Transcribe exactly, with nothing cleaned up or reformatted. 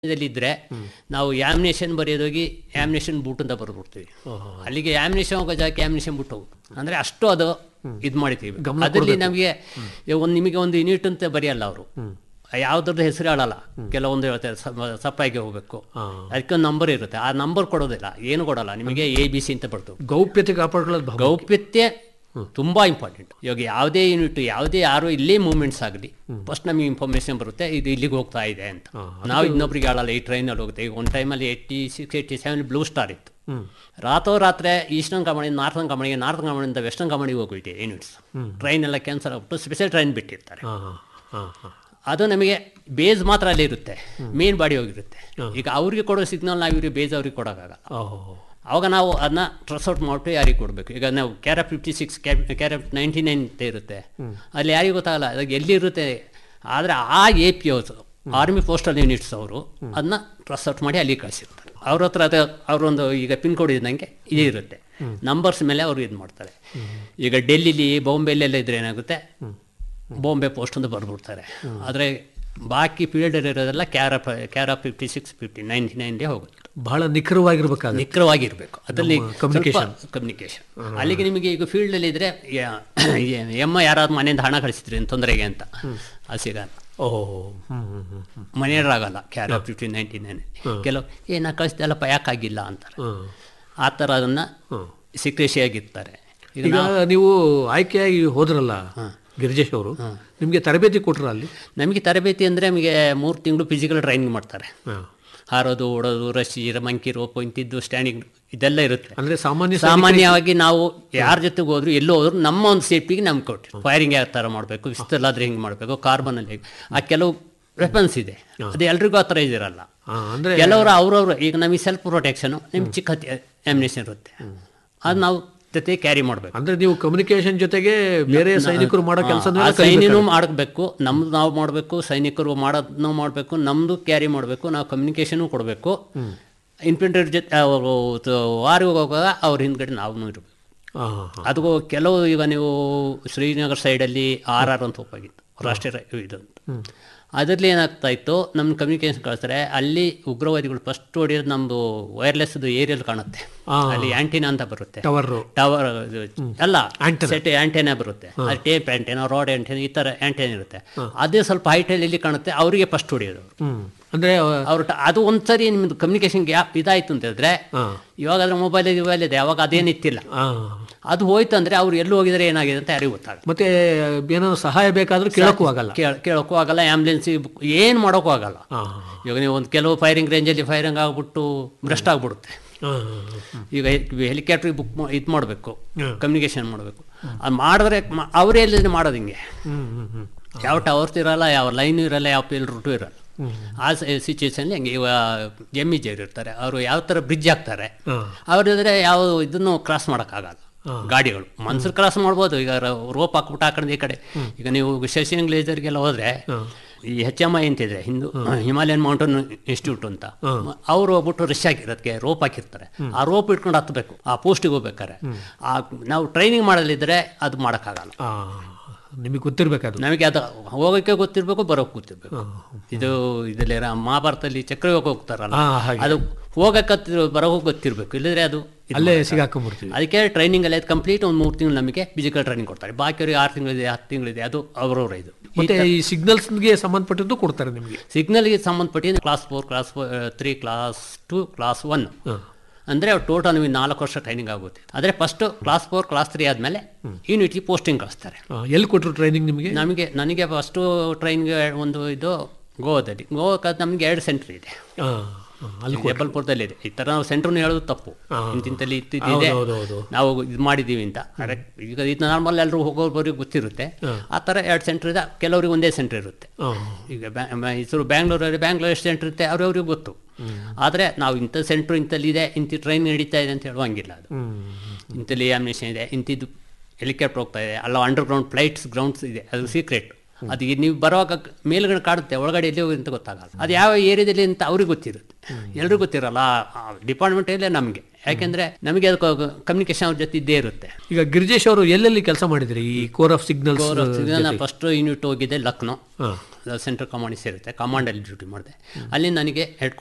ಇದ್ರೆ ನಾವು ammunition ಬರೆಯೋದೋಗಿ ammunition boot ಅಂತ ಬರ್ಬಿಡ್ತೀವಿ. ಅಲ್ಲಿಗೆ ಆ್ಯಮಿನೇಷನ್ ಹೋಗೋ ಜಾಗಕ್ಕೆ ಆ್ಯಮಿನೇಷನ್ ಬೂಟ್ ಹೋಗುತ್ತೆ ಅಂದರೆ ಅಷ್ಟು ಅದು ಇದು ಮಾಡಿತೀವಿ. ಅದರಲ್ಲಿ ನಮಗೆ ಒಂದು ನಿಮಗೆ ಒಂದು ಯೂನಿಟ್ ಅಂತ ಬರೆಯಲ್ಲ ಅವರು, ಯಾವುದ್ರದ್ದು ಹೆಸರು ಹೇಳಲ್ಲ. ಕೆಲವೊಂದು ಹೇಳ್ತಾರೆ ಸಪ್ಲೈಗೆ ಹೋಗಬೇಕು, ಅದಕ್ಕೊಂದು ನಂಬರ್ ಇರುತ್ತೆ, ಆ ನಂಬರ್ ಕೊಡೋದಿಲ್ಲ, ಏನು ಕೊಡಲ್ಲ ನಿಮಗೆ. ಎ ಬಿ ಸಿ ಅಂತ ಬರ್ತವೆ. ಗೌಪ್ಯತೆ ಕಾಪಾಡ್ಕೊಳ್ಳೋದು ಗೌಪ್ಯತೆ ತುಂಬ ಇಂಪಾರ್ಟೆಂಟ್. ಇವಾಗ ಯಾವುದೇ ಯೂನಿಟ್ ಯಾವುದೇ ಯಾರು ಇಲ್ಲೇ ಮೂವ್ಮೆಂಟ್ಸ್ ಆಗಲಿ ಫಸ್ಟ್ ನಮಗೆ ಇನ್ಫಾರ್ಮೇಷನ್ ಬರುತ್ತೆ ಇದು ಇಲ್ಲಿಗೆ ಹೋಗ್ತಾ ಇದೆ ಅಂತ. ನಾವು ಇನ್ನೊಬ್ರಿಗೆ ಹೇಳಲ್ಲ ಈ ಟ್ರೈನಲ್ಲಿ ಹೋಗುತ್ತೆ. ಈಗ ಒಂದು ಟೈಮಲ್ಲಿ eighty six eighty seven blue star ಇತ್ತು. ರಾತ್ರೋರಾತ್ರಿ eastern command northern ಕಮಾಂಡಿಗೆ northern ಕಮಾಂಡಿಂದ western ಕಮಾಂಡಿಗೆ ಹೋಗ್ಬಿಟ್ಟು ಯೂನಿಟ್ಸ್ ಟ್ರೈನ್ ಎಲ್ಲ ಕ್ಯಾನ್ಸಲ್ ಆಗ್ಬಿಟ್ಟು ಸ್ಪೆಷಲ್ ಟ್ರೈನ್ ಬಿಟ್ಟಿರ್ತಾರೆ. ಅದು ನಮಗೆ ಬೇಸ್ ಮಾತ್ರ ಅಲ್ಲಿ ಇರುತ್ತೆ, ಮೇನ್ ಬಾಡಿ ಹೋಗಿರುತ್ತೆ. ಈಗ ಅವ್ರಿಗೆ ಕೊಡೋ ಸಿಗ್ನಲ್ ನಾವು ಇವ್ರಿಗೆ ಬೇಸ್ ಅವ್ರಿಗೆ ಕೊಡೋಕ್ಕಾಗಲ್ಲ. ಆವಾಗ ನಾವು ಅದನ್ನ ಟ್ರಸ್ ಔಟ್ ಮಾಡಿಬಿಟ್ಟು ಯಾರಿಗೆ ಕೊಡಬೇಕು. ಈಗ ನಾವು ಕ್ಯಾರಪ್ fifty six cap ಕ್ಯಾರಪ್ ninety nine ಅಂತ ಇರುತ್ತೆ, ಅಲ್ಲಿ ಯಾರಿಗೂ ಗೊತ್ತಾಗಲ್ಲ ಅದಾಗ ಎಲ್ಲಿರುತ್ತೆ. ಆದರೆ ಆ A P ಓಸ್ army postal units ಅವರು ಅದನ್ನ ಟ್ರಸ್ ಔಟ್ ಮಾಡಿ ಅಲ್ಲಿ ಕಳಿಸಿರ್ತಾರೆ. ಅವ್ರ ಹತ್ರ ಅದು ಅವರೊಂದು ಈಗ ಪಿನ್ ಕೋಡ್ ಇದ್ದಂಗೆ ಇದೇ ಇರುತ್ತೆ, ನಂಬರ್ಸ್ ಮೇಲೆ ಅವರು ಇದು ಮಾಡ್ತಾರೆ. ಈಗ ಡೆಲ್ಲಿಲಿ ಬಾಂಬೆಲೆಲ್ಲ ಇದ್ರೆ ಏನಾಗುತ್ತೆ, ಬಾಂಬೆ ಪೋಸ್ಟ್ ಅಂತ ಬರ್ಬಿಡ್ತಾರೆ. ಆದರೆ ಬಾಕಿ ಫೀಲ್ಡಲ್ಲಿ ಇರೋದೆಲ್ಲ ಕ್ಯಾರಪ್ ಕ್ಯಾರಪ್ ಫಿಫ್ಟಿ ಸಿಕ್ಸ್ ಫಿಫ್ಟಿ ನೈಂಟಿ ನೈನ್ಗೆ ಹೋಗುತ್ತೆ. ಬಹಳ ನಿಖರವಾಗಿರ್ಬೇಕು ನಿಖರವಾಗಿರಬೇಕು ಅದರಲ್ಲಿ ಕಮ್ಯುನಿಕೇಶನ್ ಕಮ್ಯುನಿಕೇಶನ್ ಅಲ್ಲಿಗೆ ನಿಮಗೆ ಈಗ ಫೀಲ್ಡಲ್ಲಿ ಇದ್ದರೆ ಎಮ್ಮ ಯಾರಾದ್ರು ಮನೆಯಿಂದ ಹಣ ಕಳಿಸಿದ್ರಿ ತೊಂದರೆಗೆ ಅಂತ ಅದು ಸಿಗಲ್ಲ. ಓಹೋ ಮನೆಯರಾಗಲ್ಲ ಕ್ಯಾರಪ್ ಫಿಫ್ಟಿ ನೈಂಟಿ ನೈನ್. ಕೆಲವು ಏನ ಕಳಿಸ್ದಲ್ಲಪ್ಪ ಯಾಕಾಗಿಲ್ಲ ಅಂತಾರೆ. ಆ ಥರ ಅದನ್ನು ಸೀಕ್ರೆಸಿಯಾಗಿರ್ತಾರೆ. ಈಗ ನೀವು ಆಯ್ಕೆಯಾಗಿ ಹೋದ್ರಲ್ಲ ಗಿರಿಜೇಶ್ ಅವರು, ನಿಮಗೆ ತರಬೇತಿ ಕೊಟ್ಟರು ಅಲ್ಲಿ? ನಮಗೆ ತರಬೇತಿ ಅಂದರೆ ನಮಗೆ ಮೂರು ತಿಂಗಳು ಫಿಸಿಕಲ್ ಟ್ರೈನಿಂಗ್ ಮಾಡ್ತಾರೆ. ಹಾರೋದು, ಓಡೋದು, ರಶಿ, ಮಂಕಿ ರೋಪ್ ಇಂತಿದ್ದು, ಸ್ಟ್ಯಾಂಡಿಂಗ್ ಇದೆಲ್ಲ ಇರುತ್ತೆ. ಅಂದರೆ ಸಾಮಾನ್ಯ ಸಾಮಾನ್ಯವಾಗಿ ನಾವು ಯಾರ ಜೊತೆಗೆ ಹೋದ್ರು ಎಲ್ಲೋ ಹೋದ್ರು ನಮ್ಮ ಒಂದು ಸೇಫ್ಟಿಗೆ ನಮ್ಗೆ ಕೊಟ್ಟು ಫೈರಿಂಗ್ ಯಾವ ಥರ ಮಾಡಬೇಕು, ವಿಸ್ತಲಾದ್ರೆ ಹಿಂಗೆ ಮಾಡಬೇಕು, ಕಾರ್ಬನಲ್ಲಿ ಆ ಕೆಲವು ವೆಪನ್ಸ್ ಇದೆ, ಅದು ಎಲ್ರಿಗೂ ಆ ಥರ ಇದಿರಲ್ಲ. ಅಂದರೆ ಕೆಲವರು ಅವ್ರವ್ರು ಈಗ ನಮಗೆ ಸೆಲ್ಫ್ ಪ್ರೊಟೆಕ್ಷನು ನಿಮ್ಗೆ ಚಿಕ್ಕ ಆಮ್ಯುನಿಷನ್ ಇರುತ್ತೆ, ಅದು ನಾವು ಜೊತೆ ಕ್ಯಾರಿ ಮಾಡಬೇಕು. ಅಂದರೆ ನೀವು ಕಮ್ಯುನಿಕೇಶನ್ ಜೊತೆಗೆ ಬೇರೆ ಸೈನಿಕರು ಮಾಡೋ ಕೆಲಸ ಸೈನ್ಯನೂ ಮಾಡಬೇಕು, ನಮ್ದು ನಾವು ಮಾಡಬೇಕು, ಸೈನಿಕರು ಮಾಡೋದನ್ನೂ ಮಾಡಬೇಕು, ನಮ್ಮದು ಕ್ಯಾರಿ ಮಾಡಬೇಕು, ನಾವು ಕಮ್ಯುನಿಕೇಷನು ಕೊಡಬೇಕು. ಇನ್ಫೆಂಟ್ರಿ ಜೊತೆ ಅವರು ವಾರಿಗೆ ಹೋಗುವಾಗ ಅವ್ರ ಹಿಂದ್ಗಡೆ ನಾವು ಇರಬೇಕು. ಅದು ಕೆಲವು ಈಗ ನೀವು ಶ್ರೀನಗರ ಸೈಡಲ್ಲಿ ಆರ್ ಆರ್ ಅಂತ ಹೋಗಿತ್ತು ರಾಷ್ಟ್ರೀಯ ಇದು ಅಂತ, ಅದರಲ್ಲಿ ಏನಾಗ್ತಾ ಇತ್ತು, ನಮ್ಮ ಕಮ್ಯುನಿಕೇಷನ್ ಕಳಿಸ್ತಾರೆ, ಅಲ್ಲಿ ಉಗ್ರವಾದಿಗಳು ಫಸ್ಟ್ ಹೊಡಿಯೋದು ನಮ್ಮದು ವೈರ್ಲೆಸ್ದು ಏರಿಯಲ್ ಕಾಣುತ್ತೆ, ಅಲ್ಲಿ ಆ್ಯಂಟಿನಾ ಅಂತ ಬರುತ್ತೆ, ಟವರ್ ಟವರ್ ಅಲ್ಲ ಸೆಟ್ ಆ್ಯಂಟೆನಾ ಬರುತ್ತೆ, ಅದು ಟೇಪ್ ಆ್ಯಂಟೆನಾ, ರಾಡ್ ಆ್ಯಂಟೆನಾ, ಈ ಥರ ಆ್ಯಂಟೆನಾ ಇರುತ್ತೆ. ಅದೇ ಸ್ವಲ್ಪ ಹೈಟಲ್ಲಿ ಎಲ್ಲಿ ಕಾಣುತ್ತೆ ಅವರಿಗೆ ಫಸ್ಟ್ ಹೊಡಿಯೋದು. ಅಂದರೆ ಅವ್ರು ಅದು ಒಂದ್ಸರಿ ನಿಮ್ಮದು ಕಮ್ಯುನಿಕೇಷನ್ ಗ್ಯಾಪ್ ಇದಾಯಿತು ಅಂತ ಹೇಳಿದ್ರೆ, ಇವಾಗ ಅದ್ರ ಮೊಬೈಲ್ ಮೊಬೈಲ್ ಇದೆ, ಅವಾಗ ಅದೇನಿತ್ತಿಲ್ಲ, ಅದು ಹೋಯ್ತು ಅಂದರೆ ಅವ್ರು ಎಲ್ಲೂ ಹೋಗಿದ್ರೆ ಏನಾಗಿದೆ ಅಂತ ಯಾರಿಗೂ ಗೊತ್ತಾಗಲ್ಲ. ಮತ್ತೆ ಏನಾದ್ರು ಸಹಾಯ ಬೇಕಾದ್ರೂ ಕೇಳೋಕ್ಕೂ ಆಗಲ್ಲ, ಕೇಳೋಕ್ಕೂ ಆಗಲ್ಲ, ಆ್ಯಂಬುಲೆನ್ಸಿಗೆ ಏನು ಮಾಡೋಕ್ಕೂ ಆಗಲ್ಲ. ಇವಾಗ ನೀವು ಒಂದು ಕೆಲವು ಫೈರಿಂಗ್ ರೇಂಜಲ್ಲಿ ಫೈರಿಂಗ್ ಆಗಿಬಿಟ್ಟು ಭ್ರಷ್ಟ ಆಗಿಬಿಡುತ್ತೆ. ಈಗ ಹೆಲಿಕಾಪ್ಟ್ರಿಗೆ ಬುಕ್ ಇದು ಮಾಡಬೇಕು, ಕಮ್ಯುನಿಕೇಷನ್ ಮಾಡಬೇಕು, ಅದು ಮಾಡಿದ್ರೆ ಅವರೇ ಎಲ್ಲಿದ್ರೆ ಮಾಡೋದು ಹಿಂಗೆ, ಯಾವ ಟವರ್ಸ್ ಇರಲ್ಲ, ಯಾವ ಲೈನು ಇರಲ್ಲ, ಯಾವ ಪೇಲ್ ರೂಟು ಇರಲ್ಲ. ಆ ಸಿಚುವೇಶನ್ಲಿ ಹಂಗೆ ಇವಾಗ ಎಮ್ ಇ ಜಿ ಇರ್ತಾರೆ, ಅವರು ಯಾವ ಥರ ಬ್ರಿಡ್ಜ್ ಹಾಕ್ತಾರೆ, ಅವ್ರಿದ್ರೆ ಯಾವ ಇದನ್ನು ಕ್ರಾಸ್ ಮಾಡೋಕ್ಕಾಗಲ್ಲ. ಗಾಡಿಗಳು ಮನ್ಸರು ಕ್ರಾಸ್ ಮಾಡ್ಬೋದು, ಈಗ ರೋಪ್ ಹಾಕ್ಬಿಟ್ಟು ಹಾಕೊಂಡು ಈ ಕಡೆ. ಈಗ ನೀವು ಶಶಿಂಗ್ ಗ್ಲೇಜರ್ಗೆಲ್ಲ ಹೋದರೆ ಈ ಹೆಚ್ ಎಮ್ ಐ ಅಂತಿದ್ರೆ ಹಿಂದೂ ಹಿಮಾಲಯನ್ ಮೌಂಟೇನ್ ಇನ್ಸ್ಟಿಟ್ಯೂಟ್ ಅಂತ, ಅವರು ಹೋಗ್ಬಿಟ್ಟು ರಶ್ ಹಾಕಿರೋದಕ್ಕೆ ರೋಪ್ ಹಾಕಿರ್ತಾರೆ, ಆ ರೋಪ್ ಇಟ್ಕೊಂಡು ಹತ್ತಬೇಕು ಆ ಪೋಸ್ಟಿಗೆ ಹೋಗ್ಬೇಕಾರೆ. ಆ ನಾವು ಟ್ರೈನಿಂಗ್ ಮಾಡೋದಿದ್ರೆ ಅದು ಮಾಡೋಕ್ಕಾಗಲ್ಲ, ನಿಮಗೆ ಗೊತ್ತಿರಬೇಕು, ಅದು ನಮಗೆ ಅದು ಹೋಗೋಕ್ಕೆ ಗೊತ್ತಿರಬೇಕು, ಬರೋಕ್ಕೆ ಗೊತ್ತಿರಬೇಕು. ಇದು ಇದರಲ್ಲಿ ಮಹಾಭಾರತದಲ್ಲಿ ಚಕ್ರವ್ಯೂಹಕ್ಕೆ ಹೋಗ್ತಾರಲ್ಲ, ಅದು ಹೋಗಕ್ಕೆ ಬರೋಕ್ಕೆ ಗೊತ್ತಿರಬೇಕು, ಇಲ್ಲದ್ರೆ ಅದು ಅಲ್ಲೇ ಸಿಗಾಕೊಂಡ್ಬಿಡ್ತೀವಿ. ಅದಕ್ಕೆ ಟ್ರೈನಿಂಗ್ ಎಲ್ಲ ಕಂಪ್ಲೀಟ್ ಒಂದು ಮೂರು ತಿಂಗಳು ನಮಗೆ ಫಿಸಿಕಲ್ ಟ್ರೈನಿಂಗ್ ಕೊಡ್ತಾರೆ, ಬಾಕಿಯವ್ರಿಗೆ ಆರು ತಿಂಗಳಿದೆ, ಹತ್ತು ತಿಂಗಳಿದೆ, ಅದು ಅವರವರ ಇದು. ಮತ್ತೆ ಈ ಸಿಗ್ನಲ್ಸ್ಗೆ ಸಂಬಂಧಪಟ್ಟಿದ್ದು ಕೊಡ್ತಾರೆ ನಿಮಗೆ? ಸಿಗ್ನಲ್ಗೆ ಸಂಬಂಧಪಟ್ಟಿದ್ದು class four, class three, class to, class one ಅಂದರೆ ಟೋಟಲ್ ನಿಮಗೆ ನಾಲ್ಕು ವರ್ಷ ಟ್ರೈನಿಂಗ್ ಆಗುತ್ತೆ. ಆದರೆ first class four, class three ಆದಮೇಲೆ ಯೂನಿಟ್ಗೆ ಪೋಸ್ಟಿಂಗ್ ಕಳಿಸ್ತಾರೆ. ಎಲ್ಲಿ ಕೊಟ್ಟರು ಟ್ರೈನಿಂಗ್ ನಿಮಗೆ? ನಮಗೆ ನನಗೆ ಫಸ್ಟು ಟ್ರೈನಿಂಗ್ ಒಂದು ಇದು ಗೋವಾದಲ್ಲಿ, ಗೋವಾಕ್ಕೆ ನಮಗೆ ಎರಡು ಸೆಂಟ್ರ್ ಇದೆ, ಜಬಲ್ಪುರದಲ್ಲಿ ಇದೆ. ಈ ಥರ ನಾವು ಸೆಂಟ್ರನ್ನು ಹೇಳೋದು ತಪ್ಪು, ಇಂತಿಂತಲ್ಲಿ ಇತ್ತಿದೆ ನಾವು ಇದು ಮಾಡಿದ್ದೀವಿ ಅಂತ. ಈಗ ಇದು ನಾರ್ಮಲ್ ಎಲ್ಲರೂ ಹೋಗೋರಿಗೆ ಗೊತ್ತಿರುತ್ತೆ, ಆ ಥರ ಎರಡು ಸೆಂಟ್ರ್ ಇದೆ, ಕೆಲವ್ರಿಗೆ ಒಂದೇ ಸೆಂಟ್ರ್ ಇರುತ್ತೆ. ಈಗ ಮೈಸೂರು ಬ್ಯಾಂಗ್ಳೂರಲ್ಲಿ ಬ್ಯಾಂಗ್ಳೂರ್ ಎಷ್ಟು ಸೆಂಟ್ರ್ ಇರುತ್ತೆ ಅವ್ರವ್ರಿಗೆ ಗೊತ್ತು. ಆದರೆ ನಾವು ಇಂಥ ಸೆಂಟ್ರು ಇಂಥಲ್ಲಿದೆ, ಇಂಥ ಟ್ರೈನ್ ನಡೀತಾ ಇದೆ ಅಂತ ಹೇಳುವಂಗಿಲ್ಲ. ಅದು ಇಂಥಲ್ಲಿ ಆಮ್ಯುನಿಷನ್ ಇದೆ, ಇಂಥದ್ದು ಹೆಲಿಕಾಪ್ಟರ್ ಹೋಗ್ತಾ ಇದೆ, ಅಲ್ಲ ಅಂಡರ್ಗ್ರೌಂಡ್ ಫ್ಲೈಟ್ಸ್ ಗ್ರೌಂಡ್ಸ್ ಇದೆ, ಅದು ಸೀಕ್ರೆಟ್. ಅದು ನೀವು ಬರುವಾಗ ಮೇಲ್ಗಡೆ ಕಾಡುತ್ತೆ, ಒಳಗಡೆ ಎಲ್ಲಿ ಹೋಗಿ ಅಂತ ಗೊತ್ತಾಗಲ್ಲ. ಅದು ಯಾವ ಏರಿಯಾದಲ್ಲಿ ಅಂತ ಅವ್ರಿಗೆ ಗೊತ್ತಿರುತ್ತೆ, ಎಲ್ರಿಗೂ ಗೊತ್ತಿರಲ್ಲ. ಡಿಪಾರ್ಟ್ಮೆಂಟಲ್ಲೇ ನಮಗೆ ಯಾಕೆಂದರೆ ನಮಗೆ ಅದಕ್ಕೆ ಕಮ್ಯುನಿಕೇಶನ್ ಅವ್ರ ಜೊತೆ ಇದ್ದೇ ಇರುತ್ತೆ. ಈಗ ಗಿರಿಜೇಶ್ ಅವರು ಎಲ್ಲೆಲ್ಲಿ ಕೆಲಸ ಮಾಡಿದ್ರಿ ಈ core of signals? First unit ಹೋಗಿದೆ ಲಕ್ನೋ, ಸೆಂಟ್ರಲ್ ಕಮಾಂಡ್ ಸೇರುತ್ತೆ, ಕಮಾಂಡಲ್ಲಿ ಡ್ಯೂಟಿ ಮಾಡಿದೆ. ಅಲ್ಲಿ ನನಗೆ ಹೆಡ್